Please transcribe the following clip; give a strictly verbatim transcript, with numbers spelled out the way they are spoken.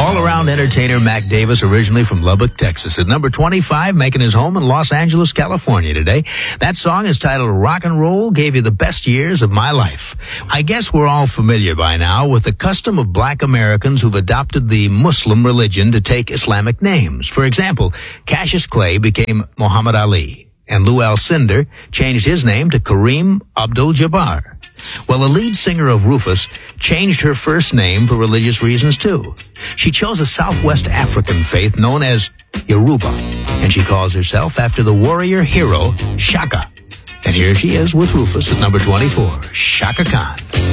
All-around entertainer Mac Davis, originally from Lubbock, Texas. At number twenty-five, making his home in Los Angeles, California today. That song is titled Rock and Roll Gave You the Best Years of My Life. I guess we're all familiar by now with the custom of black Americans who've adopted the Muslim religion to take Islamic names. For example, Cassius Clay became Muhammad Ali, and Lou Alcindor changed his name to Kareem Abdul-Jabbar. Well, the lead singer of Rufus changed her first name for religious reasons, too. She chose a Southwest African faith known as Yoruba, and she calls herself after the warrior hero Shaka. And here she is with Rufus at number twenty-four, Shaka Khan.